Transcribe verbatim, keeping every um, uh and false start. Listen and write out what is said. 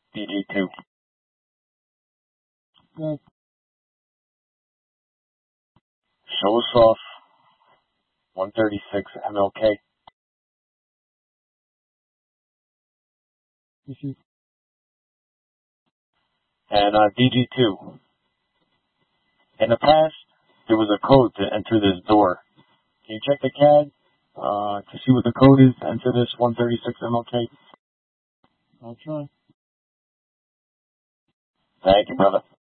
D G two. Good. Show us off. one thirty-six M L K. Issue. And uh, D G two. In the past, there was a code to enter this door. Can you check the C A D uh, to see what the code is to enter this one thirty-six M L K? I'll try. Thank you, brother.